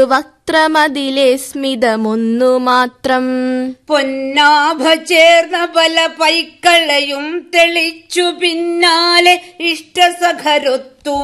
വക്ത്രമതിലെ സ്മിതമൊന്നു മാത്രം. പൊന്നാഭ ചേർന്ന പല പൈക്കളയും തെളിച്ചു പിന്നാലെ ഇഷ്ടസഖരൊത്തു